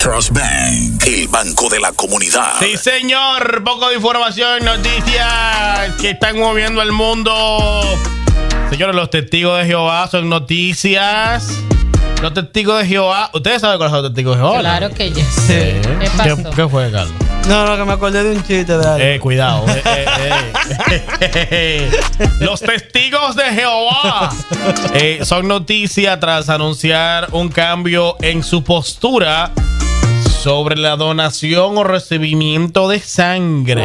Trust Bank, el banco de la comunidad. Sí, señor. Poco de información, noticias que están moviendo el mundo. Señores, los testigos de Jehová son noticias. Los testigos de Jehová. ¿Ustedes saben cuáles son los testigos de Jehová? Claro que ya sé. ¿Qué pasó? ¿Qué fue, Carlos? No, que me acordé de un chiste de algo. Cuidado. Los testigos de Jehová son noticia tras anunciar un cambio en su postura sobre la donación o recibimiento de sangre.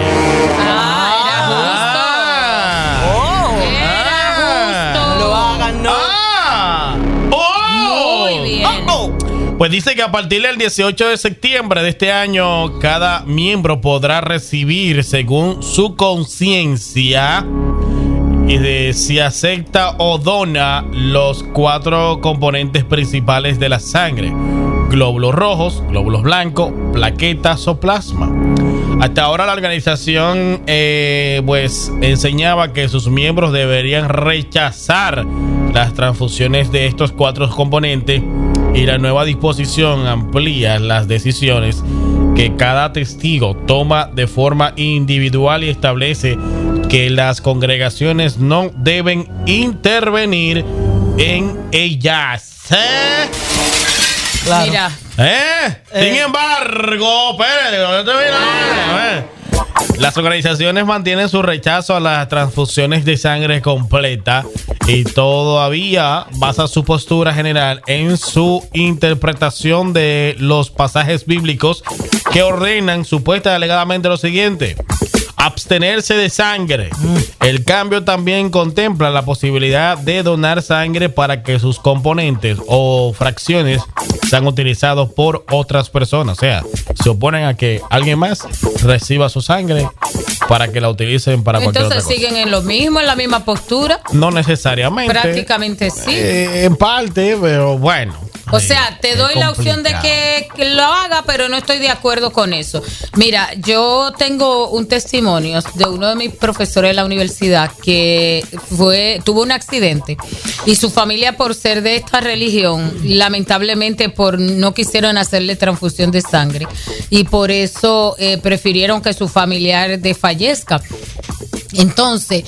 Pues dice que a partir del 18 de septiembre de este año, cada miembro podrá recibir, según su conciencia, si acepta o dona los 4 componentes principales de la sangre: glóbulos rojos, glóbulos blancos, plaquetas o plasma. Hasta ahora la organización pues enseñaba que sus miembros deberían rechazar las transfusiones de estos 4 componentes, y la nueva disposición amplía las decisiones que cada testigo toma de forma individual y establece que las congregaciones no deben intervenir en ellas. Claro. Mira. Sin embargo, las organizaciones mantienen su rechazo a las transfusiones de sangre completa y todavía basa su postura general en su interpretación de los pasajes bíblicos que ordenan supuesta y alegadamente lo siguiente: abstenerse de sangre. El cambio también contempla la posibilidad de donar sangre para que sus componentes o fracciones sean utilizados por otras personas. O sea, se oponen a que alguien más reciba su sangre para que la utilicen para cualquier otra cosa. Entonces siguen en lo mismo, en la misma postura. No necesariamente. Prácticamente sí. En parte, pero bueno. O sea, te doy la opción de que lo haga, pero no estoy de acuerdo con eso. Mira, yo tengo un testimonio de uno de mis profesores de la universidad que tuvo un accidente y su familia, por ser de esta religión, lamentablemente no quisieron hacerle transfusión de sangre y por eso prefirieron que su familiar desfallezca. Entonces,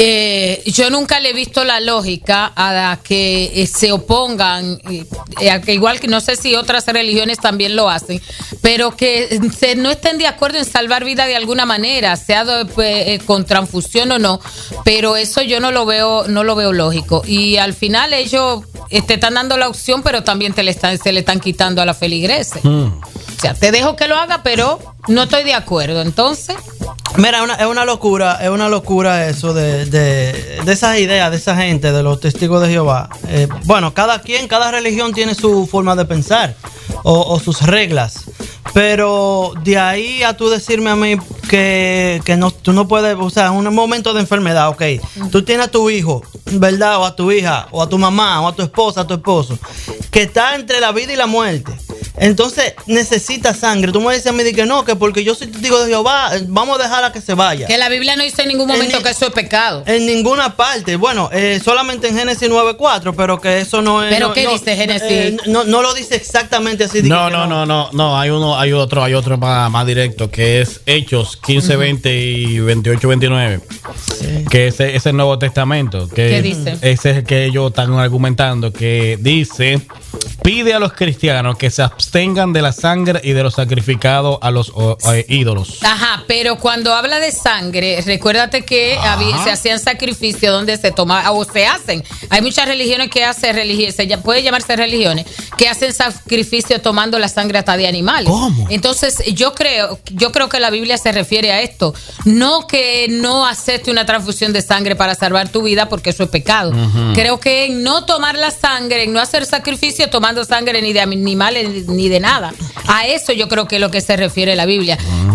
yo nunca le he visto la lógica a que se opongan, igual que no sé si otras religiones también lo hacen, pero que no estén de acuerdo en salvar vida de alguna manera, sea con transfusión o no, pero eso yo no lo veo lógico. Y al final ellos te están dando la opción, pero también se le están quitando a la feligreses. O sea, te dejo que lo haga, pero no estoy de acuerdo. Entonces, mira, es una locura eso de esas ideas de esa gente, de los testigos de Jehová. Bueno, cada religión tiene su forma de pensar o sus reglas. Pero de ahí a tú decirme a mí que no, tú no puedes, o sea, en un momento de enfermedad, ok, tú tienes a tu hijo, ¿verdad? O a tu hija, o a tu mamá, o a tu esposa, a tu esposo, que está entre la vida y la muerte. Entonces necesita sangre. Tú me dices a mí que no, que porque yo soy testigo de Jehová, vamos a dejarla que se vaya. Que la Biblia no dice en ningún momento que eso es pecado. En ninguna parte. Bueno, solamente en Génesis 9:4, pero que eso no es. ¿Pero qué dice Génesis? No lo dice exactamente así. No. Hay otro más directo, que es Hechos 15:20 y 28:29. Sí. Que ese es el Nuevo Testamento. ¿Qué dice? Ese es el que ellos están argumentando, que dice: pide a los cristianos que se abstengan de la sangre y de los sacrificados a los ídolos. Ajá, pero cuando habla de sangre, recuérdate que se hacían sacrificios donde se toma o se hacen. Hay muchas religiones que puede llamarse religiones, que hacen sacrificios tomando la sangre hasta de animales. ¿Cómo? Entonces, yo creo que la Biblia se refiere a esto. No que no acepte una transfusión de sangre para salvar tu vida, porque eso es pecado. Uh-huh. Creo que en no tomar la sangre, en no hacer sacrificio tomando sangre ni de animales ni de nada. A eso yo creo que es lo que se refiere la Biblia. Uh-huh.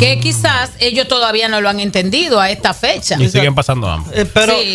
que quizás ellos todavía no lo han entendido a esta fecha. Y siguen pasando hambre. Pero, Sí.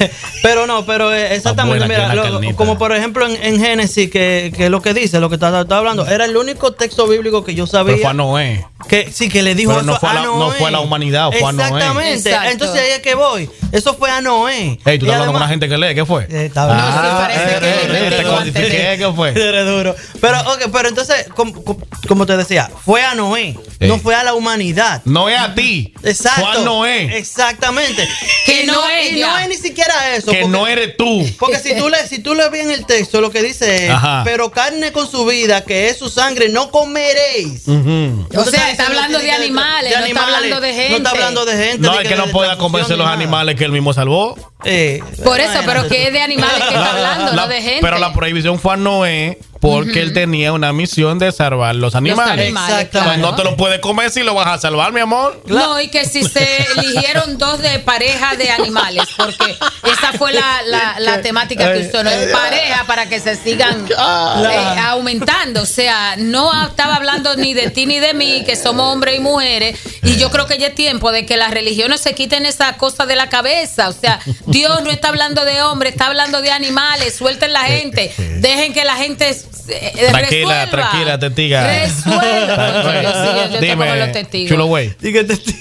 pero exactamente, buena, mira, como por ejemplo en Génesis, que lo que dice, lo que está hablando, era el único texto bíblico que yo sabía. Pero fue a Noé. Que sí, que le dijo pero eso a Noé. No fue a la humanidad, fue a Noé. Exactamente. Exacto. Entonces ahí es que voy. Eso fue a Noé. Hey, tú Y estás hablando con además- una gente que lee, ¿qué fue? Está No, bien. sí, parece que te codifiqué, ¿qué fue? Eres duro. Pero entonces, como te decía, fue a Noé, Sí. no fue a la humanidad. No es a ti. Exacto. Fue a Noé. Exactamente. Que Y no no, es y ya. no es ni siquiera eso. Que no eres tú. Porque si tú lees bien el texto, lo que dice es, Ajá. pero carne con su vida, que es su sangre, no comeréis. Ujú. No O te sea, está diciendo hablando que de animales, no está hablando de gente. No está hablando de gente. No, ni es que no de pueda transfusión comerse ni los nada. animales que él mismo salvó. Por eso, pero imagínate que tú. es de animales que está hablando, no de gente. Pero la prohibición fue a Noé porque él tenía una misión de salvar los animales. Exactamente. claro. No te lo puedes comer si lo vas a salvar, mi amor. No, y que si se eligieron dos de pareja de animales, porque esa fue la temática que usó, no es pareja para que se sigan aumentando. O sea, no estaba hablando ni de ti ni de mí, que somos hombres y mujeres, y yo creo que ya es tiempo de que las religiones se quiten esa cosa de la cabeza. O sea, Dios no está hablando de hombres, está hablando de animales. Suelten la gente, dejen que la gente Tranquila, resuelva. tranquila, testiga. Resuelva. Yo estoy como los testigos. Chulo güey. Diga testigo.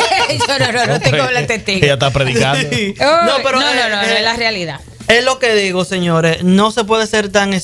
Yo no tengo la testigo. Ella está predicando. Sí. No, pero es la realidad. es lo que digo, señores. No se puede ser tan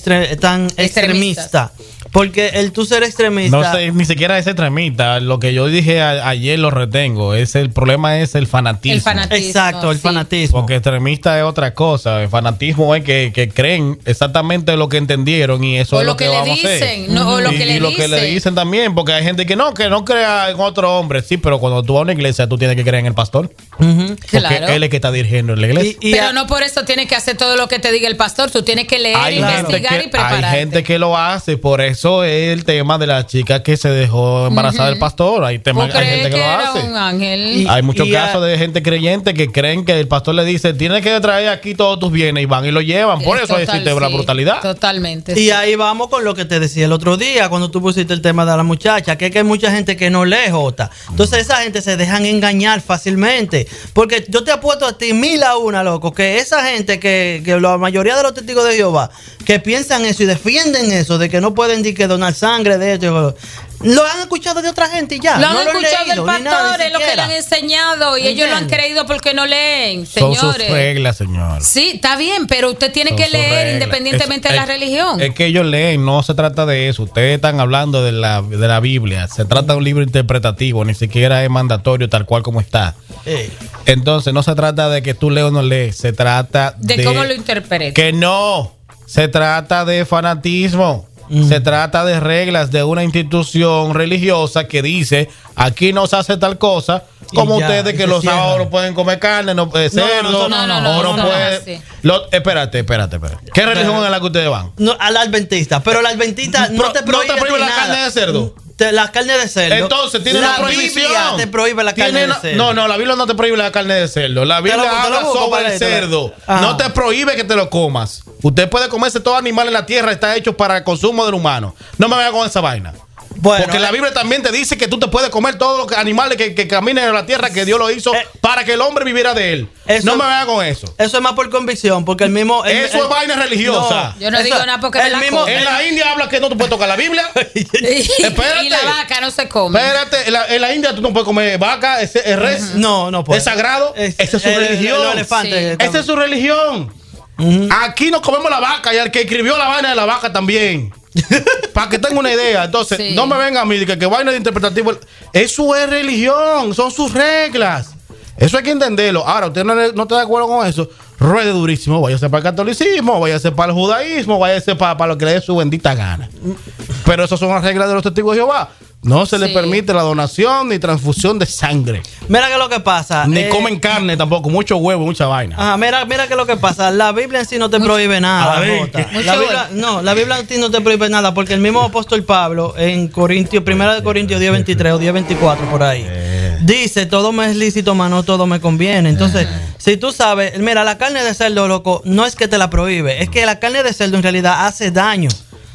extremista. Porque el tú ser extremista. No sé, ni siquiera ese tramita. Lo que yo dije ayer lo retengo. El problema es el fanatismo. El fanatismo. Exacto, el sí. fanatismo. Porque extremista es otra cosa. El fanatismo es que creen exactamente lo que entendieron y eso O es lo lo que que le vamos a hacer. dicen, no, o lo que le y lo que le dicen. dicen también, porque hay gente que no crea en otro hombre. Sí, pero cuando tú vas a una iglesia, tú tienes que creer en el pastor. Ujú. Porque Claro. él es que está dirigiendo la iglesia. Pero no por eso tienes que hacer todo lo que te diga el pastor. Tú tienes que leer, investigar y prepararte. Hay gente que lo hace, por eso es el tema de la chica que se dejó embarazada del pastor. Hay ¿Tú hay crees gente que lo era hace. un ángel? Y- Hay muchos y casos de gente creyente que creen que el pastor le dice, tienes que traer aquí todos tus bienes y van y lo llevan. Por eso Total, existe la sí, brutalidad. Totalmente. Y sí. ahí vamos con lo que te decía el otro día cuando tú pusiste el tema de la muchacha, que es que hay mucha gente que no lee, Jota. Entonces esa gente se dejan engañar fácilmente. Porque yo te apuesto a ti 1000-1, loco, que esa gente que la mayoría de los testigos de Jehová que piensan eso y defienden eso, de que no pueden ni que donar sangre de esto, lo han escuchado de otra gente y ya. Lo han no escuchado leído, del ni nada, pastor, ni es lo que le siquiera. han enseñado y ellos lo han ¿Entiendes? creído porque no leen, Son sus señores. reglas, señor. Sí, está bien, pero usted tiene Son que sus leer reglas. independientemente de la religión. Es que ellos leen, no se trata de eso. Ustedes están hablando de la Biblia. Se trata de un libro interpretativo, ni siquiera es mandatorio tal cual como está. Entonces no se trata de que tú lees o no lees, se trata de cómo lo interpreta. Que no, se trata de fanatismo. Se trata de reglas de una institución religiosa que dice, aquí no se hace tal cosa, como Y ya, ustedes y que se los cierra. sábados no pueden comer carne, no puede cerdo, no, o no no, puede... así. Espérate. ¿Qué religión es la que ustedes van? No, al adventista, pero la adventista no te prohíbe, prohíbe la nada. carne de cerdo. La carne de cerdo. Entonces tiene la una prohibición. Biblia te prohíbe la carne de cerdo. No, la Biblia no te prohíbe la carne de cerdo. La Biblia te lo habla busco sobre para el leértela. cerdo. Ajá. No te prohíbe que te lo comas. Usted puede comerse todo animal en la tierra, está hecho para el consumo del humano. No me vaya con esa vaina. Bueno, Porque la Biblia también te dice que tú te puedes comer todos los animales que caminen en la tierra, que Dios lo hizo para que el hombre viviera de él. Eso- No me vaya con eso. Eso es más por convicción, porque el mismo... Eso es vaina religiosa. Yo no eso- digo nada porque el me la mismo- como. En la India habla que no te puedes tocar la Biblia. Espérate. Y la vaca no se come. Espérate, en la India tú no puedes comer vaca, es res. No puede. ¿Es sagrado? Esa es su religión. Los elefantes. Sí. Esa es su religión. Aquí nos comemos la vaca y el que escribió la vaina de la vaca también. Para que tengan una idea. Entonces, Sí. no me venga a mí de que vaina de interpretativo. Eso es religión, son sus reglas. Eso hay que entenderlo. Ahora, usted no está de acuerdo con eso, ruede durísimo. Váyase para el catolicismo, váyase para el judaísmo, váyase para lo que le dé su bendita gana. Pero esas son las reglas de los testigos de Jehová. No se les Sí. permite la donación ni transfusión de sangre. Mira que lo que pasa. Ni comen carne tampoco, mucho huevo, mucha vaina. Ajá, mira que lo que pasa. La Biblia en sí no te prohíbe nada. A ver, Jota. mucho La Biblia, no, la Biblia en sí no te prohíbe nada, porque el mismo apóstol Pablo en Corintios, 1 Corintios 10:23 o 10:24 por ahí, dice, todo me es lícito, mas no todo me conviene. Entonces, si tú sabes, mira, la carne de cerdo, loco, no es que te la prohíbe, es que la carne de cerdo en realidad hace daño.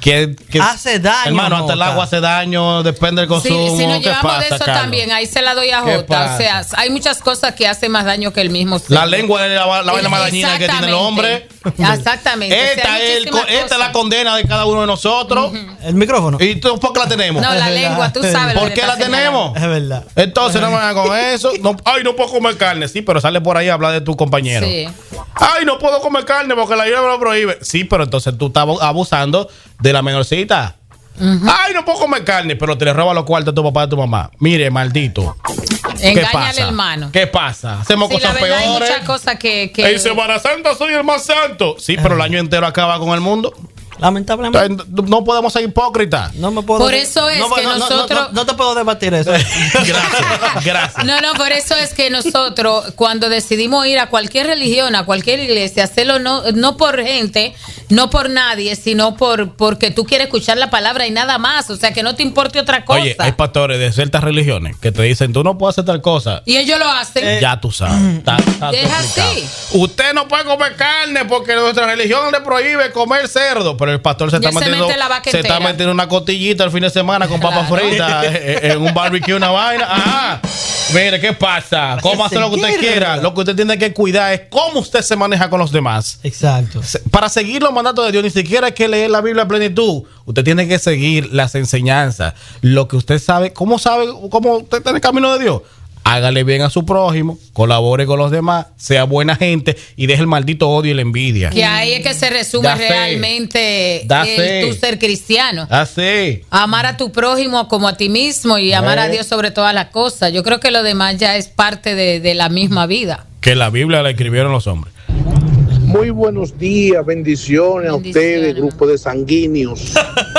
que hace daño. Hermano, hasta el agua hace daño, depende del consumo. Sí, si nos ¿Qué llevamos pasa, de eso Carlos? también, ahí se la doy a ¿Qué Jota. pasa? O sea, hay muchas cosas que hacen más daño que el mismo La cerdo. lengua es la vaina más dañina que tiene el hombre. Exactamente. O sea, Esta hay es muchísimas la cosas. condena de cada uno de nosotros. El micrófono. ¿Y tú por qué la tenemos? No, la Es lengua, verdad. tú sabes. lo ¿Por que qué está la tenemos? Es verdad. Entonces no me hagan con eso. No, ay, no puedo comer carne. Sí, pero sale por ahí a hablar de tu compañero. Sí. Ay, no puedo comer carne porque la Biblia me lo prohíbe. Sí, pero entonces tú estás abusando de la menorcita. Ay, no puedo comer carne, pero te le roba los cuartos a tu papá y a tu mamá. Mire, maldito. ¿Qué Engáñale, pasa? hermano. ¿Qué pasa? Hacemos Sí, la cosas verdad hay peores. muchas cosas que En Semana Santa soy el más santo. Sí, pero el año entero acaba con el mundo. Lamentablemente. Entonces, no podemos ser hipócritas. No me puedo. Por eso es que nosotros- No te puedo debatir eso. Gracias. No, por eso es que nosotros cuando decidimos ir a cualquier religión, a cualquier iglesia, hacerlo no por gente, no por nadie, sino porque tú quieres escuchar la palabra y nada más, o sea, que no te importe otra cosa. Oye, hay pastores de ciertas religiones que te dicen, tú no puedes hacer tal cosa. Y ellos lo hacen. Ya tú sabes. Está Es explicado. así. Usted no puede comer carne porque nuestra religión le prohíbe comer cerdo. Pero el pastor se Y está él se metiendo, mete la vaca se está entera. metiendo una cotillita el fin de semana con papas Claro. fritas en un barbecue, una vaina. Ajá. Mire, ¿qué pasa? ¿Cómo hacer lo que usted quiera? Lo que usted tiene que cuidar es cómo usted se maneja con los demás. Exacto. Para seguir los mandatos de Dios, ni siquiera hay que leer la Biblia a plenitud. Usted tiene que seguir las enseñanzas. Lo que usted sabe, cómo usted está en el camino de Dios. Hágale bien a su prójimo, colabore con los demás, sea buena gente y deje el maldito odio y la envidia. Que ahí es que se resume Da fe. realmente Da fe. tu ser cristiano. Así. Amar a tu prójimo como a ti mismo y amar a Dios sobre todas las cosas. Yo creo que lo demás ya es parte de la misma vida. Que la Biblia la escribieron los hombres. Muy buenos días, bendiciones a Bendiciones. ustedes, grupo de sanguíneos.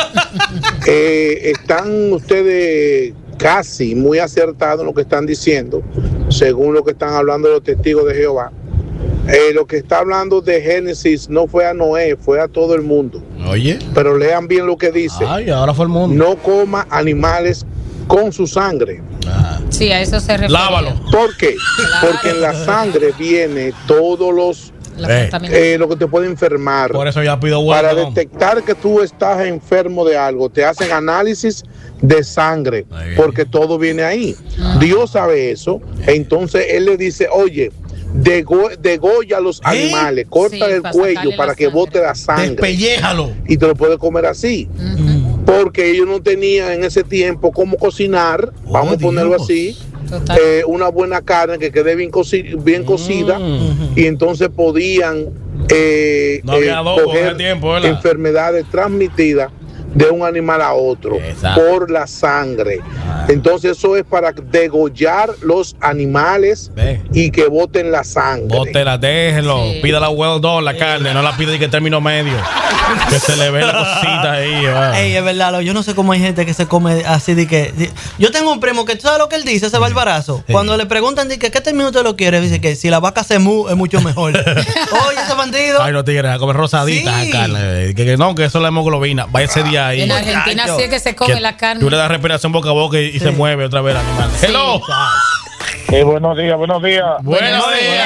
Están ustedes casi muy acertados en lo que están diciendo, según lo que están hablando los testigos de Jehová. Lo que está hablando de Génesis no fue a Noé, fue a todo el mundo. Oye. Pero lean bien lo que dice. Ay, ahora fue el mundo. No coma animales con su sangre. Ah. Sí, a eso se refiere. Lávalo. ¿Por qué? Claro. Porque en la sangre viene todos los La contaminación. lo que te puede enfermar. Por eso ya pido Para bueno. detectar que tú estás enfermo de algo, te hacen análisis de sangre, Ahí. porque todo viene ahí. Dios sabe eso, entonces Él le dice, oye, degolla los animales, corta Sí, el para cuello sacarle para la que sangre. bote la sangre Despelléjalo. y te lo puedes comer así. Porque ellos no tenían en ese tiempo cómo cocinar, vamos a ponerlo Dios. así, Total. una buena carne que quede bien, cocida, y entonces podían No había adobo en ese tiempo, ¿verdad? enfermedades transmitidas de un animal a otro Exacto. por la sangre. Entonces eso es para degollar los animales Ve. y que boten la sangre. Bótela, déjelo. Sí. Pídala well done, la carne. No la pide y que término medio. Que se le ve la cosita ahí. va. Ey, es verdad, yo no sé cómo hay gente que se come así de que. Yo tengo un primo que, ¿tú sabes lo que él dice? Ese barbarazo. Sí. Cuando le preguntan de que qué término usted lo quiere, dice que si la vaca se mu es mucho mejor. Oye, ese bandido. Ay, no tigres, a comer rosadita Sí. carne. Que no, que eso es la hemoglobina. Va ese día ahí. En Argentina muchacho. sí es que se come Que la carne. Tú le das respiración boca a boca y se mueve otra vez el animal. Sí. Hello. Buenos días, buenos días. Buenos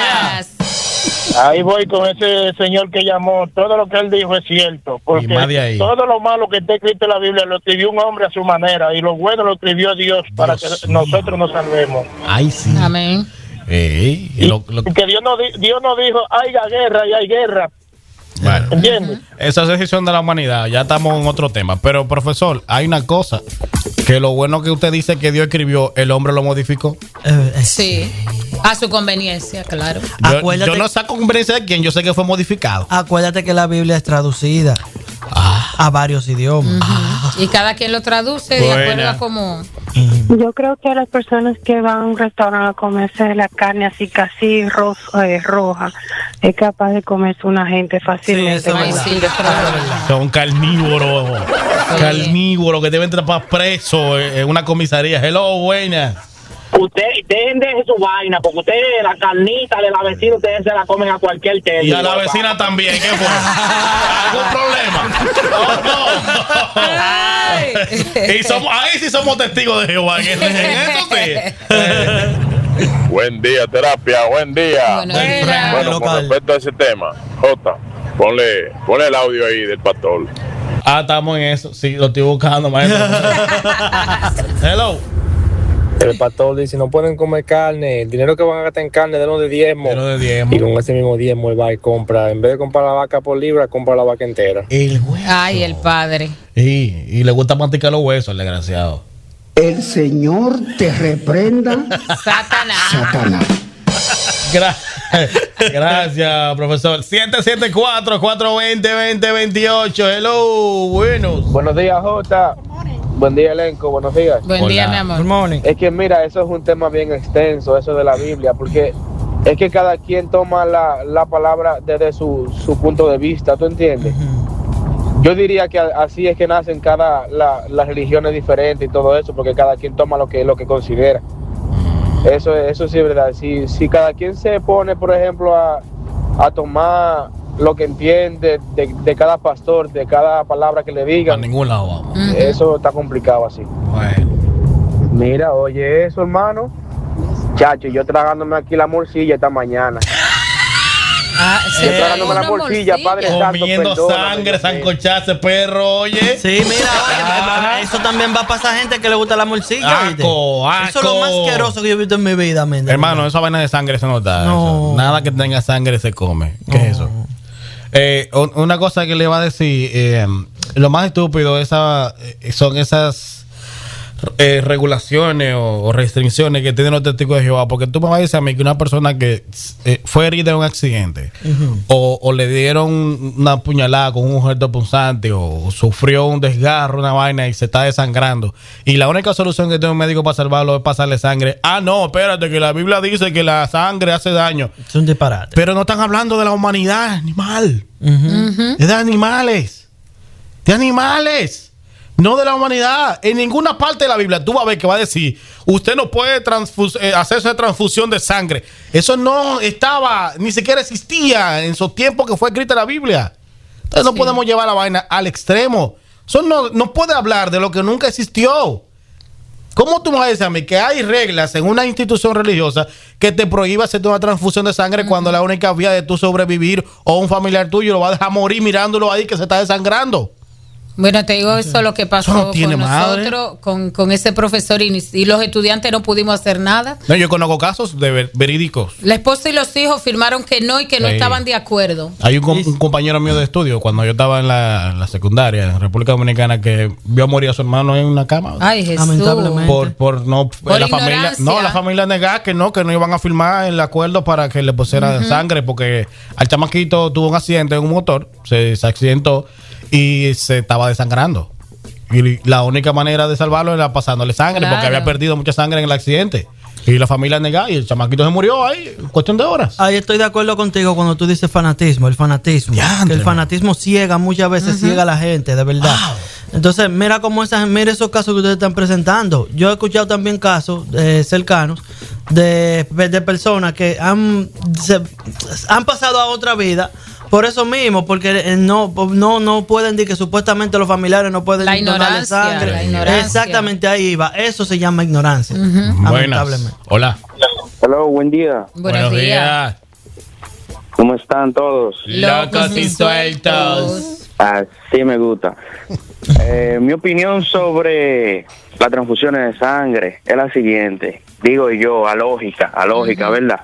días. Ahí voy con ese señor que llamó. Todo lo que él dijo es cierto. Porque Y más de ahí. todo lo malo que está escrito en la Biblia lo escribió un hombre a su manera. Y lo bueno lo escribió Dios para que Dios mío. nosotros nos salvemos. Ay, sí. Amén. Ey, y Que Dios no dijo, haya guerra y hay guerra. bueno, ¿Entiendes? esa es decisión de la humanidad. Ya estamos en otro tema. Pero, profesor, hay una cosa. Que lo bueno que usted dice que Dios escribió, el hombre lo modificó. Sí. A su conveniencia, claro. Acuérdate- Yo no saco conveniencia de quien yo sé que fue modificado. Acuérdate que la Biblia es traducida a varios idiomas. Y cada quien lo traduce de Buena. acuerdo a cómo. Yo creo que las personas que van a un restaurante a comerse la carne así casi roja es capaz de comerse una gente fácilmente. Sí, eso es Ay, verdad. sí, yo creo. Son carnívoros. Carnívoros que deben entrar para preso en una comisaría. Hello, buena. Usted, dejen de su vaina, porque ustedes, la carnita de la vecina, ustedes se la comen a cualquier término. Y a la vecina también. ¿Qué fue? ¿Algún problema? Ay. Y ahí sí somos testigos de Jehová. En eso sí. Buen día, terapia, buen día. Buenos días. Bueno, con Local. respecto a ese tema, Jota, ponle el audio ahí del pastor. Estamos en eso. Sí, lo estoy buscando, maestro. Hello. El pastor dice, no pueden comer carne, el dinero que van a gastar en carne, denlo de diezmo. Y con ese mismo diezmo él va y compra, en vez de comprar la vaca por libra, compra la vaca entera. Ay, el padre. Y le gusta masticar los huesos, el desgraciado. El Señor te reprenda, Satanás. Gracias, profesor. 774-420-2028. Hello, buenos días, Jota. Buen día, elenco. Buenos días. Buen día, mi amor. Good morning. Es que mira, eso es un tema bien extenso, eso de la Biblia, porque es que cada quien toma la palabra desde su punto de vista, ¿tú entiendes? Yo diría que así es que nacen las religiones diferentes y todo eso, porque cada quien toma lo que considera. Eso sí es verdad. Si cada quien se pone, por ejemplo, a tomar lo que entiende de cada pastor, de cada palabra que le digan, a ningún lado vamos. Eso está complicado así. Bueno. Mira, oye eso, hermano. Chacho, yo tragándome aquí la morcilla esta mañana. Yo tragándome la morcilla, Padre Santo, comiendo sangre, sancochazo, perro, oye. Sí, mira, eso también va a pasar a gente que le gusta la morcilla. Asco. Eso es lo más asqueroso que yo he visto en mi vida, hermano, esa vaina de sangre se nos da. No. Nada que tenga sangre se come. ¿Qué es eso? Una cosa que le iba a decir, lo más estúpido son esas regulaciones o restricciones que tienen los testigos de Jehová, porque tú me vas a decir a mí que una persona que fue herida en un accidente o le dieron una puñalada con un objeto punzante o sufrió un desgarro, una vaina y se está desangrando y la única solución que tiene un médico para salvarlo es pasarle sangre. No, espérate, que la Biblia dice que la sangre hace daño. Es un disparate. Pero no están hablando de la humanidad animal, es de animales, no de la humanidad. En ninguna parte de la Biblia tú vas a ver que va a decir usted no puede hacerse transfusión de sangre. Eso no estaba, ni siquiera existía en esos tiempos que fue escrita la Biblia. Entonces no podemos llevar la vaina al extremo. Eso no puede hablar de lo que nunca existió. ¿Cómo tú me vas a decir a mí que hay reglas en una institución religiosa que te prohíba hacerte una transfusión de sangre cuando la única vía de tú sobrevivir o un familiar tuyo lo va a dejar morir mirándolo ahí que se está desangrando? Bueno, te digo eso lo que pasó con nosotros, con ese profesor y los estudiantes no pudimos hacer nada. No, yo conozco casos de verídicos. La esposa y los hijos firmaron que no y que no estaban de acuerdo. Hay un compañero mío de estudio cuando yo estaba en la secundaria en República Dominicana que vio morir a su hermano en una cama. Ay, Jesús. Lamentablemente. Por la familia negar que no iban a firmar el acuerdo para que le pusieran sangre porque al chamaquito tuvo un accidente en un motor, se accidentó y se estaba desangrando. Y la única manera de salvarlo era pasándole sangre, porque había perdido mucha sangre en el accidente. Y la familia negaba y el chamaquito se murió ahí, en cuestión de horas. Ahí estoy de acuerdo contigo cuando tú dices fanatismo, el fanatismo. Que el fanatismo ciega, muchas veces ciega a la gente, de verdad. Wow. Entonces, mira esos casos que ustedes están presentando. Yo he escuchado también casos cercanos de personas que han pasado a otra vida. Por eso mismo, porque no pueden decir que supuestamente los familiares no pueden darle sangre. La ignorancia. Exactamente, ahí iba. Eso se llama ignorancia. Buenas. Hola. Hello, buen día. Buenos días. ¿Cómo están todos? Locos y sueltos. Así me gusta. Mi opinión sobre las transfusiones de sangre es la siguiente. Digo yo, a lógica, ¿verdad?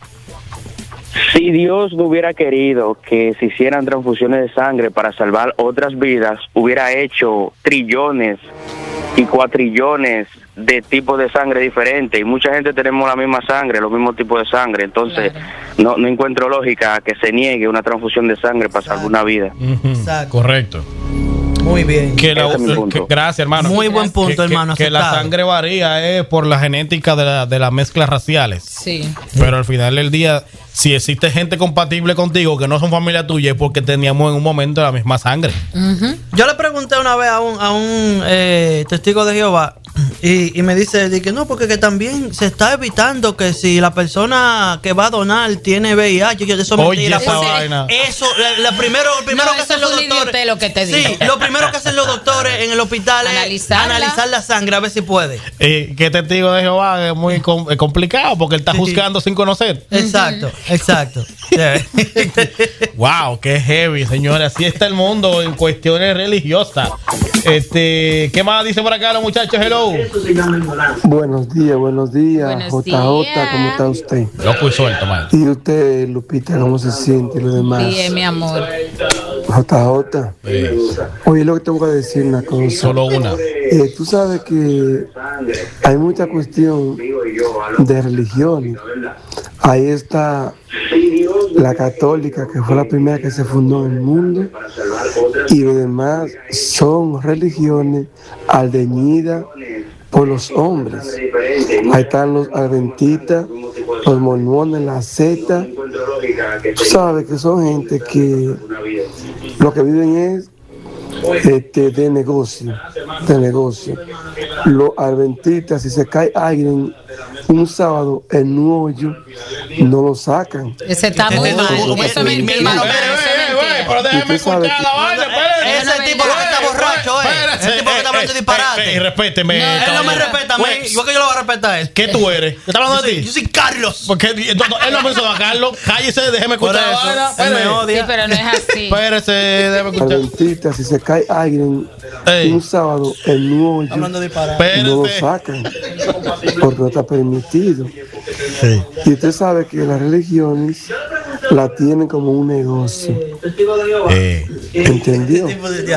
Si Dios no hubiera querido que se hicieran transfusiones de sangre para salvar otras vidas, hubiera hecho trillones y cuatrillones de tipos de sangre diferentes. Y mucha gente tenemos la misma sangre, los mismos tipos de sangre. Entonces, no encuentro lógica que se niegue una transfusión de sangre para salvar una vida. Correcto. Muy bien. Gracias, hermano. Muy buen punto, hermano. Que la sangre varía por la genética de las mezclas raciales. Sí. Pero al final del día, si existe gente compatible contigo que no son familia tuya, es porque teníamos en un momento la misma sangre. Yo le pregunté una vez a un testigo de Jehová Y me dice que no, porque que también se está evitando que si la persona que va a donar tiene VIH, que eso es mentira. Eso, lo primero que hacen los doctores. Lo que te digo. Sí, lo primero que hacen los doctores en el hospital es analizar la sangre a ver si puede. Que testigo de Jehová es muy complicado porque él está juzgando sin conocer. Exacto. Wow, qué heavy, señores. Así está el mundo en cuestiones religiosas. ¿Qué más dice por acá los muchachos? Hello. Buenos días. JJ, ¿cómo está usted? Loco y suelto, man. Y usted, Lupita, ¿cómo se siente y lo demás? Bien, mi amor. JJ. Oye, lo que te voy a decir una cosa. Solo una. Tú sabes que hay mucha cuestión de religiones. Ahí está la católica, que fue la primera que se fundó en el mundo, y los demás son religiones aldeñidas por los hombres. Ahí están los adventistas, los mormones, la secta. Tú sabes que son gente que lo que viven es de negocio. Los adventistas, si se cae alguien un sábado en un hoyo, no lo sacan. Ese está muy mal. Eso es mentira. Pero déjeme escuchar la vaina. Ese tipo que está borracho, ese tipo que está hablando de disparate. Y respéteme. Él no me respeta a mí. Igual que yo lo voy a respetar a él. ¿Qué tú eres? ¿Qué está hablando de ti? Yo soy Carlos. Porque él no mencionó a Carlos. Cállese, déjeme escuchar la vaina. Él me odia. Sí, pero no es así. Espérese, déjeme escuchar. Adventista, si se cae alguien un sábado en un hoyo, hablando de disparate, no lo sacan porque no está permitido. Sí. Y usted sabe que las religiones la tienen como un negocio. ¿Entendió?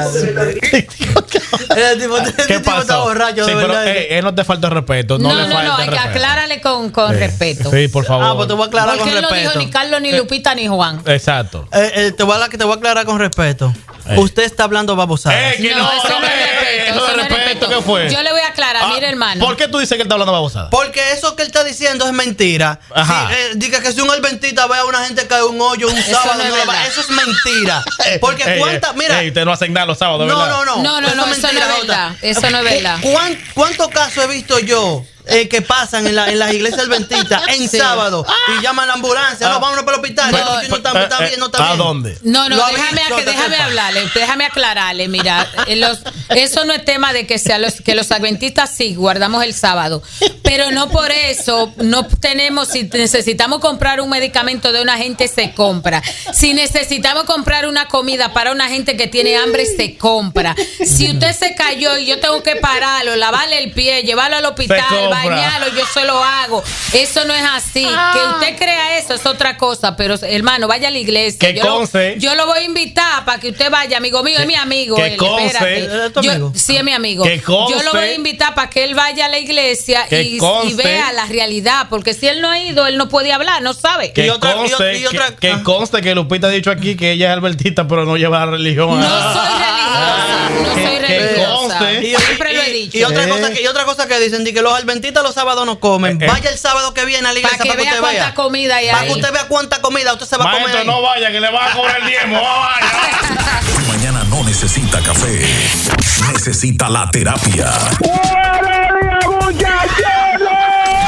¿Qué pasó? Está borracho, sí, pero él no te falta el respeto. No, hay que aclararle con respeto. Sí, por favor. Pues te voy a aclarar porque con él respeto. no dijo ni Carlos, ni Lupita, ni Juan. Exacto. Te voy a aclarar con respeto. Usted está hablando babosadas. Eso no es respeto. ¿Qué fue? Yo le voy a aclarar, mire, hermano. ¿Por qué tú dices que él está hablando babosadas? Porque eso que él está diciendo es mentira. Diga que si un adventista ve a una gente caer un hoyo un sábado, eso es mentira. Porque mira. Ustedes no hacen nada los sábados, ¿verdad? No, eso no es verdad. Eso no es verdad. ¿Cuántos casos he visto yo que pasan en las iglesias adventistas en sábado y llaman a la ambulancia? No, vámonos para el hospital. No está bien. ¿A dónde? No, déjame aclararle. Mira, eso no es tema de que los adventistas sí guardamos el sábado, pero no por eso no tenemos. Si necesitamos comprar un medicamento de una gente, se compra. Si necesitamos comprar una comida para una gente que tiene hambre, se compra. Si usted se cayó y yo tengo que pararlo, lavarle el pie, llevarlo al hospital, bañarlo, yo se lo hago. Eso no es así. Que usted crea eso es otra cosa, pero hermano, vaya a la iglesia. Yo lo voy a invitar para que usted vaya, amigo mío, es mi amigo. Sí, es mi amigo. Yo lo voy a invitar para que él vaya a la iglesia y vea la realidad, porque si él no ha ido, él no puede hablar, no sabe. Que conste que Lupita ha dicho aquí que ella es albertista, pero no lleva la religión. No soy religiosa. Siempre lo he dicho. Y otra cosa que dicen, que los adventistas los sábados no comen. Vaya el sábado que viene a la iglesia para que usted vea cuánta comida hay. Para que usted vea cuánta comida usted se va a comer. Maestro, no vaya, que le van a cobrar el diezmo. Tu mañana no necesita café, necesita la terapia. ¡Buenos días, muchachos!